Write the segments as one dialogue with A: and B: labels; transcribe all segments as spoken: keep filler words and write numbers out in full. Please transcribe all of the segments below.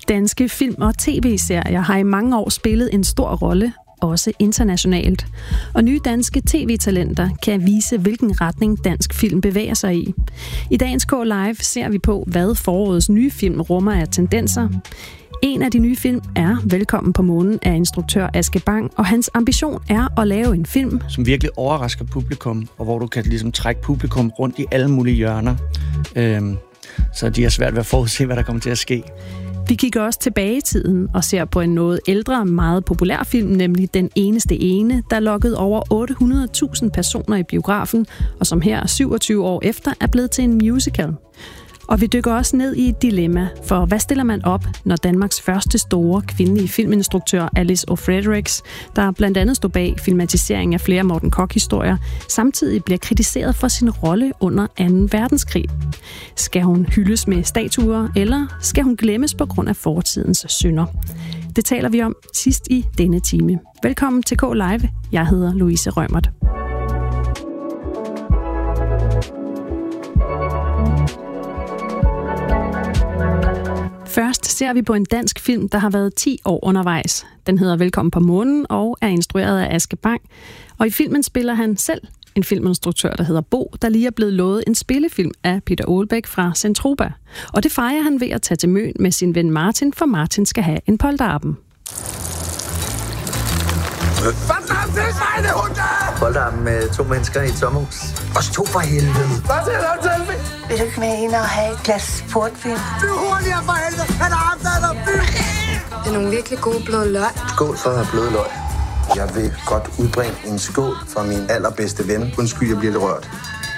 A: Danske film- og tv-serier har i mange år spillet en stor rolle, også internationalt. Og nye danske tv-talenter kan vise, hvilken retning dansk film bevæger sig i. I dagens K Live ser vi på, hvad forårets nye film rummer af tendenser. En af de nye film er Velkommen på månen af instruktør Aske Bang, og hans ambition er at lave en film,
B: som virkelig overrasker publikum, og hvor du kan ligesom trække publikum rundt i alle mulige hjørner. Øhm, så de har svært ved at forudse, hvad der kommer til at ske.
A: Vi kigger også tilbage i tiden og ser på en noget ældre, meget populær film, nemlig Den eneste ene, der lokkede over otte hundrede tusind personer i biografen, og som her syvogtyve år efter er blevet til en musical. Og vi dykker også ned i et dilemma, for hvad stiller man op, når Danmarks første store kvindelige filminstruktør Alice O. Fredericks, der blandt andet stod bag filmatisering af flere Morten Korch-historier, samtidig bliver kritiseret for sin rolle under anden verdenskrig. Skal hun hyldes med statuer, eller skal hun glemmes på grund af fortidens synder? Det taler vi om sidst i denne time. Velkommen til K Live. Jeg hedder Louise Rømert. Først ser vi på en dansk film, der har været ti år undervejs. Den hedder Velkommen på månen og er instrueret af Aske Bang. Og i filmen spiller han selv en filminstruktør, der hedder Bo, der lige er blevet lovet en spillefilm af Peter Aalbæk fra Zentropa. Og det fejrer han ved at tage til Møn med sin ven Martin, for Martin skal have en polterappen.
C: Polterappen med to mennesker i et sommerhus. Os to for helvede.
D: Hvad siger du til mig?
E: Vil du ikke med ind og have et glas portvin?
D: Du er hurtigere for helvede. Han har haft dig der by.
E: Det er nogle virkelig gode bløde løg.
C: Skål for bløde løg. Jeg vil godt udbringe en skål for min allerbedste ven. Undskyld, jeg bliver lidt rørt.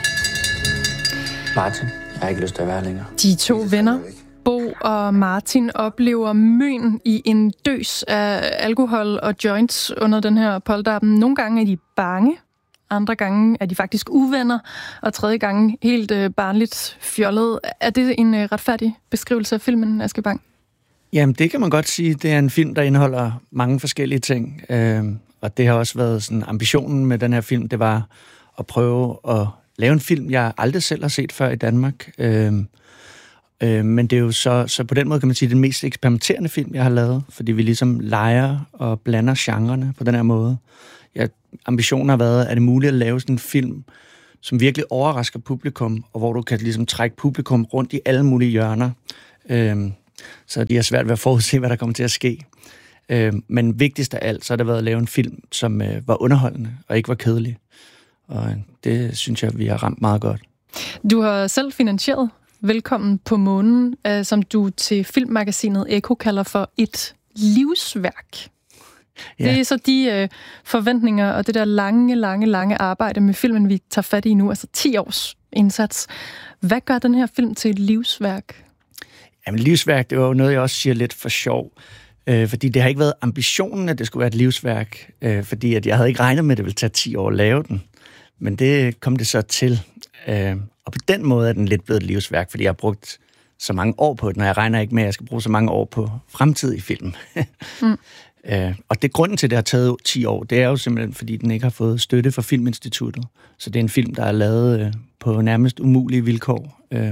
F: Martin, jeg har ikke lyst til at være længere.
G: De to venner, Bo og Martin, oplever Møn i en døs af alkohol og joints under den her polterappen. Nogle gange er de bange, andre gange er de faktisk uvenner, og tredje gange helt øh, barnligt fjollet. Er det en øh, retfærdig beskrivelse af filmen, Aske Bang?
B: Jamen, det kan man godt sige. Det er en film, der indeholder mange forskellige ting. Øh, og det har også været sådan ambitionen med den her film, det var at prøve at lave en film, jeg aldrig selv har set før i Danmark. Øh, øh, men det er jo så, så på den måde, kan man sige, den mest eksperimenterende film, jeg har lavet, fordi vi ligesom leger og blander genrerne på den her måde. Ja, ambitionen har været, at det er muligt at lave sådan en film, som virkelig overrasker publikum, og hvor du kan ligesom trække publikum rundt i alle mulige hjørner. Øhm, så de har svært ved at forudse, hvad der kommer til at ske. Øhm, men vigtigst af alt, så har det været at lave en film, som øh, var underholdende og ikke var kedelig. Og det synes jeg, vi har ramt meget godt.
G: Du har selv finansieret Velkommen på månen, øh, som du til filmmagasinet Ekko kalder for et livsværk. Ja. Det er så de øh, forventninger og det der lange, lange, lange arbejde med filmen, vi tager fat i nu, altså ti års indsats. Hvad gør den her film til et livsværk?
B: Jamen, livsværk, det var jo noget, jeg også siger lidt for sjov. Øh, fordi det har ikke været ambitionen, at det skulle være et livsværk. Øh, fordi at jeg havde ikke regnet med, at det ville tage ti år at lave den. Men det kom det så til. Øh, og på den måde er den lidt blevet et livsværk, fordi jeg har brugt så mange år på den, og jeg regner ikke med, at jeg skal bruge så mange år på fremtidig film. mm. Uh, og det grunden til, at det har taget ti år, det er jo simpelthen, fordi den ikke har fået støtte fra Filminstituttet. Så det er en film, der er lavet uh, på nærmest umulige vilkår. Uh,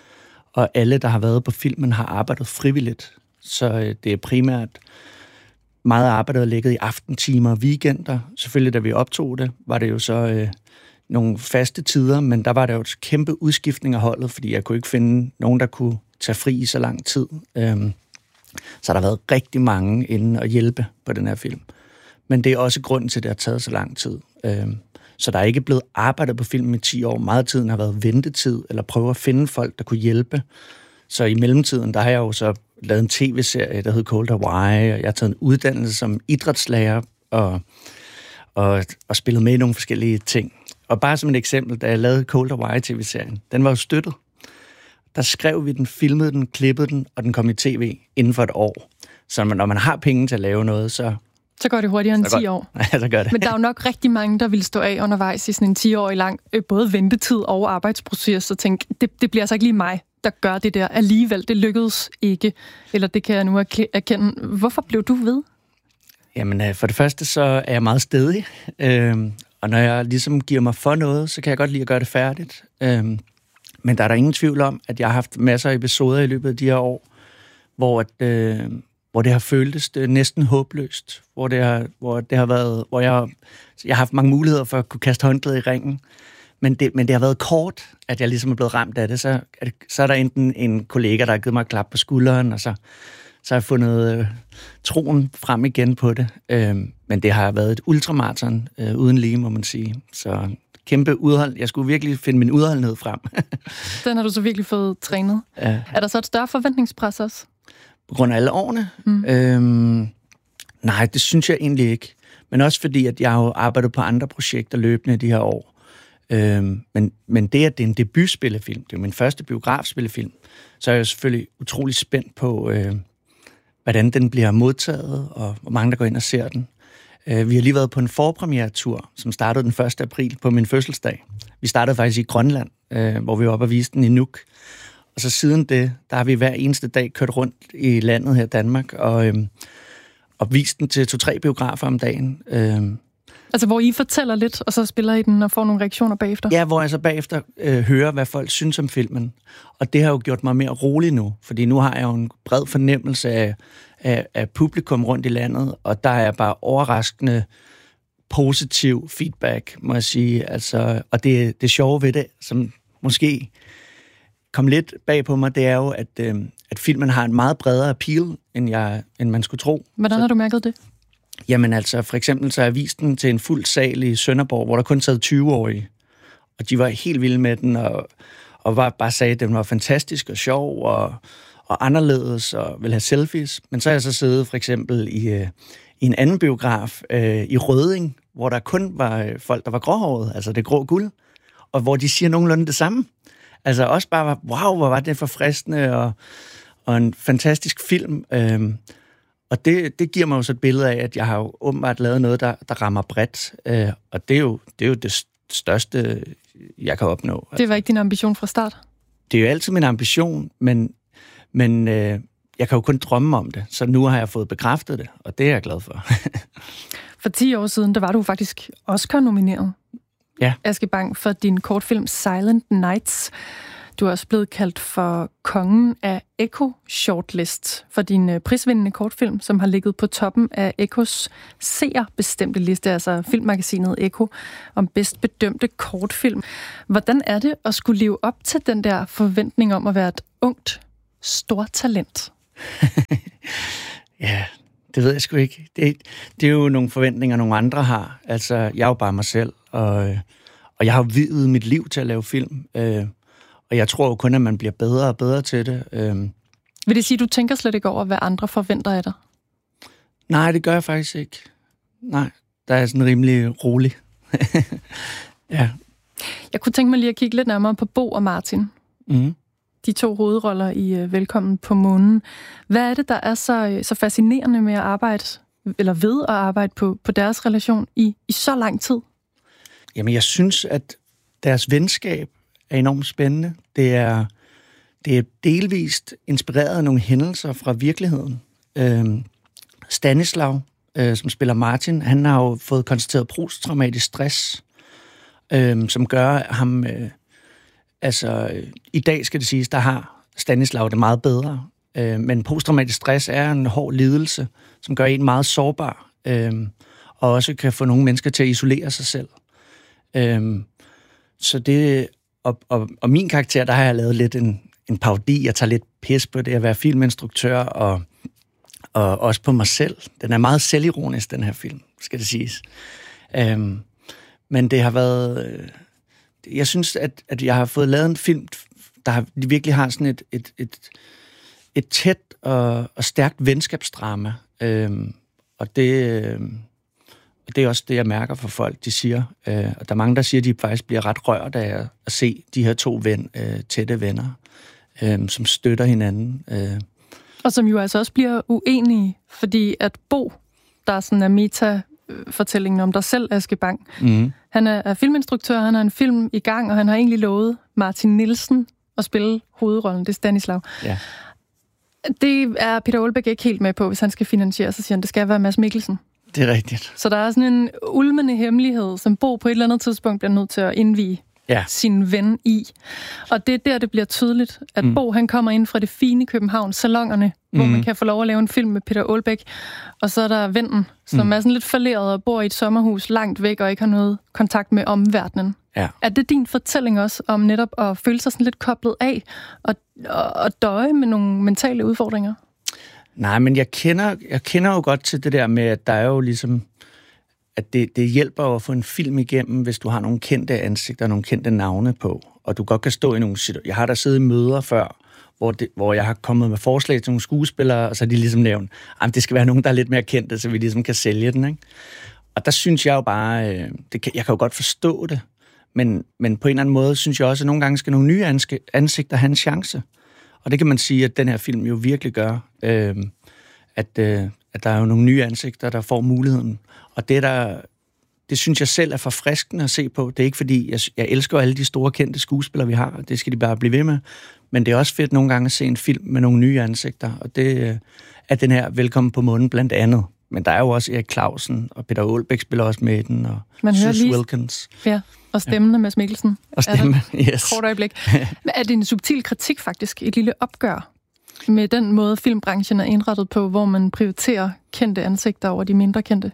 B: og alle, der har været på filmen, har arbejdet frivilligt. Så uh, det er primært meget arbejdet og ligget i aftentimer og weekender. Selvfølgelig, da vi optog det, var det jo så uh, nogle faste tider, men der var der jo et kæmpe udskiftning af holdet, fordi jeg kunne ikke finde nogen, der kunne tage fri i så lang tid. Uh, Så der har været rigtig mange inde og hjælpe på den her film. Men det er også grunden til, at det har taget så lang tid. Så der er ikke blevet arbejdet på filmen i ti år. Meget af tiden har været ventetid, eller prøve at finde folk, der kunne hjælpe. Så i mellemtiden, der har jeg jo så lavet en tv-serie, der hed Cold Hawaii, og jeg har taget en uddannelse som idrætslærer, og, og, og spillet med i nogle forskellige ting. Og bare som et eksempel, da jeg lavede Cold Hawaii-tv-serien, den var jo støttet. Der skrev vi den, filmede den, klippede den, og den kom i tv inden for et år. Så når man har penge til at lave noget, så...
G: Så går det hurtigere end ti år.
B: Ja, så gør det.
G: Men der er jo nok rigtig mange, der vil stå af undervejs i sådan en ti-årig lang, både ventetid og arbejdsproces, og tænke, det, det bliver altså ikke lige mig, der gør det der alligevel. Det lykkedes ikke. Eller det kan jeg nu erkende. Hvorfor blev du ved?
B: Jamen, for det første, så er jeg meget stædig. Øhm, og når jeg ligesom giver mig for noget, så kan jeg godt lide at gøre det færdigt. Øhm, Men der er der ingen tvivl om, at jeg har haft masser af episoder i løbet af de her år, hvor, at, øh, hvor det har føltes det næsten håbløst, hvor det har, hvor det har været, hvor jeg, jeg har haft mange muligheder for at kunne kaste håndklædet i ringen, men det, men det har været kort, at jeg ligesom er blevet ramt af det. Så er, det, så er der enten en kollega, der har givet mig et klap på skulderen, og så, så har jeg fundet øh, troen frem igen på det. Øh, men det har været et ultramaraton øh, uden lige, må man sige. Så kæmpe udhold. Jeg skulle virkelig finde min udholdenhed frem.
G: Den har du så virkelig fået trænet. Ja. Er der så et større forventningspres også?
B: På grund af alle årene? Mm. Øhm, nej, det synes jeg egentlig ikke. Men også fordi, at jeg har jo arbejdet på andre projekter løbende de her år. Øhm, men, men det, at det er en debutspillefilm, det er jo min første biografspillefilm, så er jeg jo selvfølgelig utrolig spændt på, øh, hvordan den bliver modtaget, og hvor mange der går ind og ser den. Vi har lige været på en forpremieretur, som startede den første april på min fødselsdag. Vi startede faktisk i Grønland, hvor vi var oppe og viste den i Nuuk. Og så siden det, der har vi hver eneste dag kørt rundt i landet her i Danmark, og, øhm, og vist den til to-tre biografer om dagen. Øhm.
G: Altså, hvor I fortæller lidt, og så spiller I den og får nogle reaktioner bagefter?
B: Ja, hvor jeg så bagefter øh, hører, hvad folk synes om filmen. Og det har jo gjort mig mere rolig nu, fordi nu har jeg jo en bred fornemmelse af, af, af publikum rundt i landet, og der er bare overraskende positiv feedback, må jeg sige. Altså, og det, det sjove ved det, som måske kom lidt bag på mig, det er jo, at, øh, at filmen har en meget bredere appeal, end, jeg, end man skulle tro.
G: Hvordan så, har du mærket det?
B: Jamen altså, for eksempel så har jeg vist den til en fuld sal i Sønderborg, hvor der kun sad tyve-årige. Og de var helt vilde med den, og, og var, bare sagde, at den var fantastisk og sjov, og, og anderledes, og ville have selfies. Men så har jeg så siddet for eksempel i, øh, i en anden biograf øh, i Rødding, hvor der kun var folk, der var gråhåret, altså det grå guld, og hvor de siger nogenlunde det samme. Altså også bare, wow, hvor var det forfriskende, og, og en fantastisk film. Øhm, og det, det giver mig jo så et billede af, at jeg har jo åbenbart lavet noget, der, der rammer bredt. Øh, og det er, jo, det er jo det største, jeg kan opnå.
G: Det var ikke din ambition fra start?
B: Det er jo altid min ambition, men, men øh, jeg kan jo kun drømme om det. Så nu har jeg fået bekræftet det, og det er jeg glad for.
G: For ti år siden, der var du faktisk Oscar-nomineret.
B: Ja.
G: Aske Bang, for din kortfilm Silent Nights. Du er også blevet kaldt for kongen af Ekko Shortlist for din prisvindende kortfilm, som har ligget på toppen af Ekkos seerbestemte liste, altså filmmagasinet Ekko, om bedst bedømte kortfilm. Hvordan er det at skulle leve op til den der forventning om at være et ungt, stort talent?
B: Ja, det ved jeg sgu ikke. Det, det er jo nogle forventninger, nogle andre har. Altså, jeg er jo bare mig selv, og, og jeg har videt mit liv til at lave film. Øh, og jeg tror jo kun, at man bliver bedre og bedre til det. Øh.
G: Vil det sige, at du tænker slet ikke over, hvad andre forventer af dig?
B: Nej, det gør jeg faktisk ikke. Nej, der er sådan rimelig rolig. Ja.
G: Jeg kunne tænke mig lige at kigge lidt nærmere på Bo og Martin.
B: Mhm.
G: De to hovedroller i uh, Velkommen på månen. Hvad er det, der er så, så fascinerende med at arbejde, eller ved at arbejde på, på deres relation i, i så lang tid?
B: Jamen, jeg synes, at deres venskab er enormt spændende. Det er, det er delvist inspireret af nogle hændelser fra virkeligheden. Øhm, Stanislav, øh, som spiller Martin, han har jo fået konstateret posttraumatisk stress, øh, som gør ham... Øh, Altså, i dag skal det siges, der har Stanislav det meget bedre. Øh, men posttraumatisk stress er en hård lidelse, som gør en meget sårbar, øh, og også kan få nogle mennesker til at isolere sig selv. Øh, så det... Og, og, og min karakter, der har jeg lavet lidt en, en parodi. Jeg tager lidt pis på det at være filminstruktør, og, og også på mig selv. Den er meget selvironisk, den her film, skal det siges. Øh, men det har været... Jeg synes, at, at jeg har fået lavet en film, der har, virkelig har sådan et, et, et, et tæt og, og stærkt venskabsdrama. Øhm, og, det, øhm, og det er også det, jeg mærker for folk, de siger. Øh, og der er mange, der siger, at de faktisk bliver ret rørt af at, at se de her to ven, øh, tætte venner, øh, som støtter hinanden. Øh.
G: Og som jo altså også bliver uenige, fordi at Bo, der er sådan en meta... fortællingen om dig selv, Aske Bang. Mm. Han er, er filminstruktør, han har en film i gang, og han har egentlig lovet Martin Nielsen at spille hovedrollen. Det er Stanislav.
B: Ja.
G: Det er Peter Aalbæk ikke helt med på, hvis han skal finansiere, så siger han, det skal være Mads Mikkelsen.
B: Det er rigtigt.
G: Så der er sådan en ulmende hemmelighed, som Bo på et eller andet tidspunkt bliver nødt til at indvige ja. sin ven i. Og det er der, det bliver tydeligt, at mm. Bo, han kommer ind fra det fine København, salongerne, mm. hvor man kan få lov at lave en film med Peter Aalbæk, og så er der vennen, som mm. er sådan lidt falderet og bor i et sommerhus langt væk og ikke har noget kontakt med omverdenen.
B: Ja.
G: Er det din fortælling også om netop at føle sig sådan lidt koblet af og, og, og døje med nogle mentale udfordringer?
B: Nej, men jeg kender, jeg kender jo godt til det der med, at der er jo ligesom, at det, det hjælper jo at få en film igennem, hvis du har nogle kendte ansigter og nogle kendte navne på, og du godt kan stå i nogle situationer. Jeg har da siddet i møder før, hvor, det, hvor jeg har kommet med forslag til nogle skuespillere, og så har de ligesom nævnt, at det skal være nogen, der er lidt mere kendte, så vi ligesom kan sælge den, ikke? Og der synes jeg jo bare, øh, det kan, jeg kan jo godt forstå det, men, men på en eller anden måde synes jeg også, at nogle gange skal nogle nye ansigter have en chance. Og det kan man sige, at den her film jo virkelig gør, øh, at, øh, at der er jo nogle nye ansigter, der får muligheden. Og det, der, det synes jeg selv er forfriskende at se på. Det er ikke fordi, jeg, jeg elsker alle de store kendte skuespillere, vi har, og det skal de bare blive ved med. Men det er også fedt nogle gange at se en film med nogle nye ansigter, og det øh, er den her Velkommen på Månen blandt andet. Men der er jo også Erik Clausen, og Peter Aalbæk spiller også med den, og Sus Wilkins.
G: Ja, og stemmen af Mads Mikkelsen.
B: Og stemmen, yes.
G: Kort øjeblik. Er det en subtil kritik faktisk, et lille opgør med den måde, filmbranchen er indrettet på, hvor man prioriterer kendte ansigter over de mindre kendte?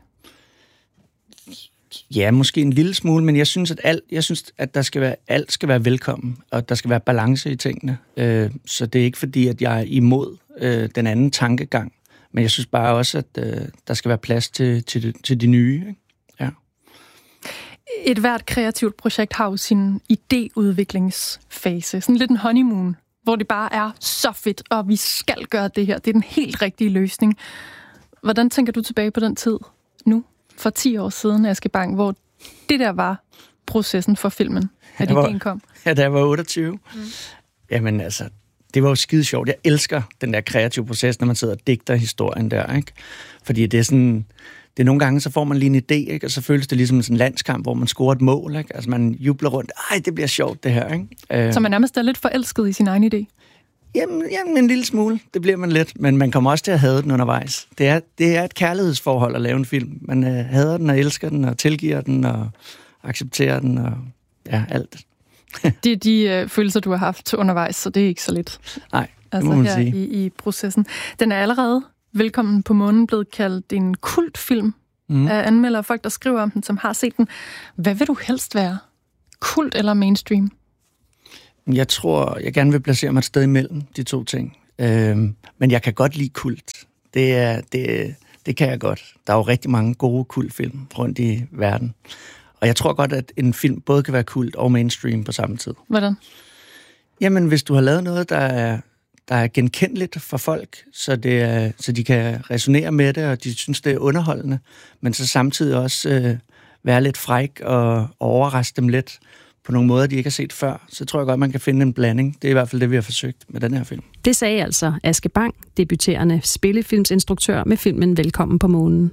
B: Ja, måske en lille smule, men jeg synes, at alt, jeg synes, at der skal være, alt skal være velkommen, og der skal være balance i tingene. Øh, så det er ikke fordi, at jeg er imod øh, den anden tankegang, men jeg synes bare også, at øh, der skal være plads til, til, til de nye. Ikke? Ja.
G: Et hvert kreativt projekt har jo sin idéudviklingsfase. Sådan lidt en honeymoon, hvor det bare er så fedt, og vi skal gøre det her. Det er den helt rigtige løsning. Hvordan tænker du tilbage på den tid nu? For ti år siden, Aske Bang, hvor det der var processen for filmen, at idéen kom.
B: Ja, da jeg var otteogtyve. Mm. Jamen altså, det var jo skide sjovt. Jeg elsker den der kreative proces, når man sidder og digter historien der, ikke? Fordi det er sådan, det er nogle gange, så får man lige en idé, ikke? Og så føles det ligesom sådan en landskamp, hvor man scorer et mål, ikke? Altså man jubler rundt. Ej, det bliver sjovt, det her, ikke?
G: Så man nærmest er lidt forelsket i sin egen idé?
B: Jamen, jamen, en lille smule. Det bliver man lidt. Men man kommer også til at hade den undervejs. Det er, det er et kærlighedsforhold at lave en film. Man øh, hader den og elsker den og tilgiver den og accepterer den og ja, alt.
G: Det er de øh, følelser, du har haft undervejs, så det er ikke så lidt.
B: Nej, det
G: altså,
B: må man
G: her
B: sige.
G: I, i processen. Den er allerede, Velkommen på Månen, blevet kaldt en kultfilm mm. af anmeldere og folk, der skriver om den, som har set den. Hvad vil du helst være? Kult eller mainstream?
B: Jeg tror, jeg gerne vil placere mig et sted imellem de to ting. Øhm, men jeg kan godt lide kult. Det, er, det, det kan jeg godt. Der er jo rigtig mange gode kultfilm rundt i verden. Og jeg tror godt, at en film både kan være kult og mainstream på samme tid.
G: Hvordan?
B: Jamen, hvis du har lavet noget, der er, der er genkendeligt for folk, så, det er, så de kan resonere med det, og de synes, det er underholdende, men så samtidig også øh, være lidt fræk og, og overraske dem lidt på nogle måder, de ikke har set før, så tror jeg godt, man kan finde en blanding. Det er i hvert fald det, vi har forsøgt med den her film.
A: Det sagde altså Aske Bang, debuterende spillefilmsinstruktør med filmen Velkommen på Månen.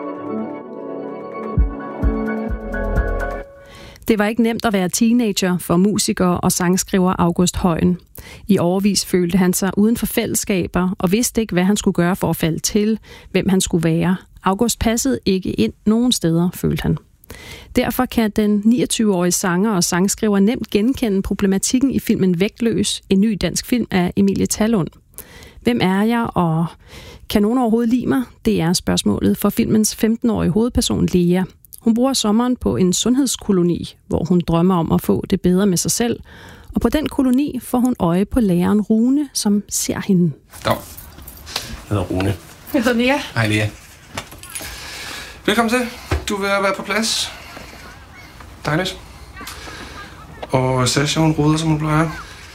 A: Det var ikke nemt at være teenager for musiker og sangskriver August Højen. I årevis følte han sig uden for fællesskaber og vidste ikke, hvad han skulle gøre for at falde til, hvem han skulle være. August passede ikke ind nogen steder, følte han. Derfor kan den niogtyve-årige sanger og sangskriver nemt genkende problematikken i filmen Vægtløs, en ny dansk film af Emilie Tallund. Hvem er jeg, og kan nogen overhovedet lide mig? Det er spørgsmålet for filmens femten-årige hovedperson Lea. Hun bruger sommeren på en sundhedskoloni, hvor hun drømmer om at få det bedre med sig selv. Og på den koloni får hun øje på læreren Rune, som ser hende.
H: Dag. Jeg hedder Rune.
E: Jeg hedder Lea.
H: Hej Lea. Velkommen til. Du vil være på plads. Dejligt. Og Sasha, hun ruder, som hun plejer.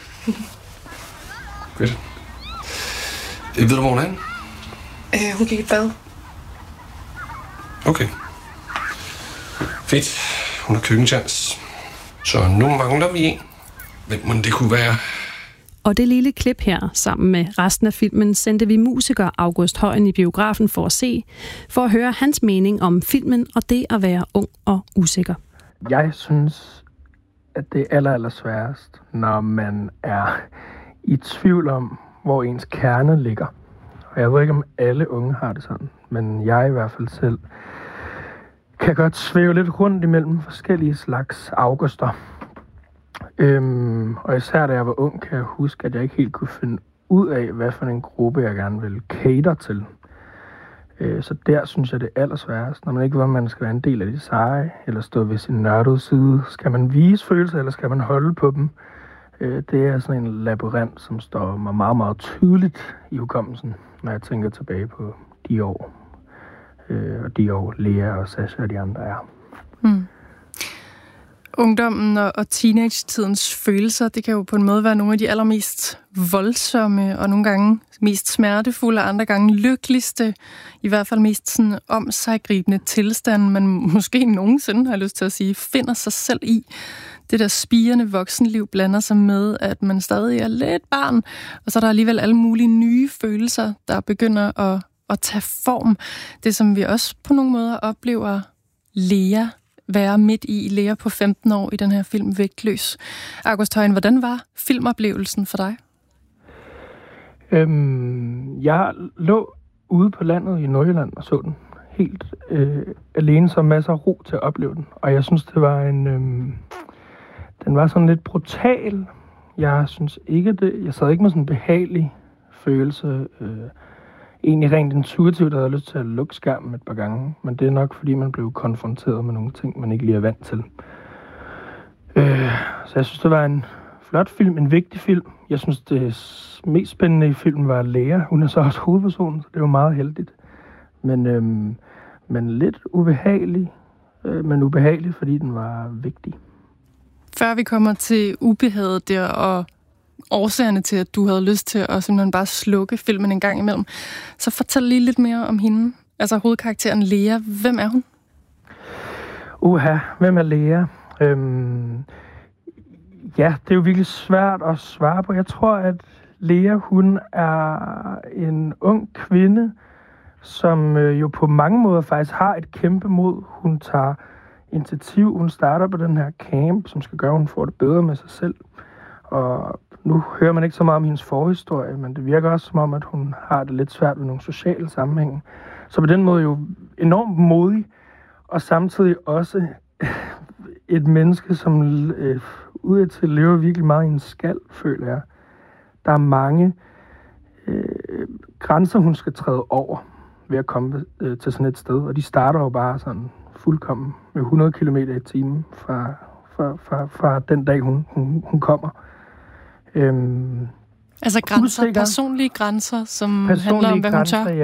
H: Godt. Ved du, hvor hun er henne?
E: Øh, hun gik i bad.
H: Okay. Fedt. Hun har køkkenchance. Så nu mangler vi en. Hvem må det kunne være?
A: Og det lille klip her, sammen med resten af filmen, sendte vi musiker August Højen i biografen for at se, for at høre hans mening om filmen og det at være ung og usikker.
I: Jeg synes, at det er aller, aller sværest, når man er i tvivl om, hvor ens kerne ligger. Og jeg ved ikke, om alle unge har det sådan, men jeg i hvert fald selv kan godt svæve lidt rundt imellem forskellige slags auguster. Øhm, og især da jeg var ung, kan jeg huske, at jeg ikke helt kunne finde ud af, hvad for en gruppe jeg gerne ville cater til. Øh, så der synes jeg, det er allersværest. Når man ikke ved, om man skal være en del af de seje, eller stå ved sin nørdede side. Skal man vise følelser, eller skal man holde på dem? Øh, det er sådan en labyrint, som står mig meget, meget tydeligt i hukommelsen, når jeg tænker tilbage på de år. Øh, og de år, Lea og Sasha og de andre er.
G: Mm. Ungdommen og, og teenage-tidens følelser, det kan jo på en måde være nogle af de allermest voldsomme og nogle gange mest smertefulde, og andre gange lykkeligste, i hvert fald mest sådan omsaggribende tilstand, man måske nogensinde har lyst til at sige, finder sig selv i. Det der spirende voksenliv blander sig med, at man stadig er lidt barn, og så er der alligevel alle mulige nye følelser, der begynder at, at tage form. Det, som vi også på nogle måder oplever Lea være midt i, Lea på femten år i den her film Vægtløs. August Højen, hvordan var filmoplevelsen for dig?
I: Øhm, jeg lå ude på landet i Nordjylland og så den helt øh, alene, så masser af ro til at opleve den. Og jeg synes, det var en... Øhm, den var sådan lidt brutal. Jeg synes ikke det... Jeg sad ikke med sådan en behagelig følelse. Øh, egentlig rent intuitivt havde jeg lyst til at lukke skærmen et par gange. Men det er nok, fordi man blev konfronteret med nogle ting, man ikke lige er vant til. Øh, så jeg synes, det var en flot film, en vigtig film. Jeg synes, det mest spændende i filmen var Lea. Hun er så også hovedpersonen, så det var meget heldigt. Men, øhm, men lidt ubehagelig, øh, men ubehagelig, fordi den var vigtig.
G: Før vi kommer til ubehaget der, og årsagerne til, at du havde lyst til at simpelthen bare slukke filmen en gang imellem, så fortæl lige lidt mere om hende. Altså hovedkarakteren Lea. Hvem er hun?
I: Uha, hvem er Lea? Øhm, ja, det er jo virkelig svært at svare på. Jeg tror, at Lea, hun er en ung kvinde, som øh, jo på mange måder faktisk har et kæmpe mod. Hun tager initiativ, hun starter på den her camp, som skal gøre, at hun får det bedre med sig selv. Og nu hører man ikke så meget om hendes forhistorie, men det virker også som om, at hun har det lidt svært med nogle sociale sammenhænge. Så på den måde jo enormt modig, og samtidig også et menneske, som øh, udadtil lever virkelig meget i en skal, føler jeg. Der er mange øh, grænser, hun skal træde over ved at komme øh, til sådan et sted. Og de starter jo bare sådan fuldkommen med hundrede kilometer i timen fra, fra, fra, fra den dag, hun, hun, hun kommer. Øhm,
G: altså grænser, personlige grænser, som personlige handler om, hvad hun tør?
I: Ja.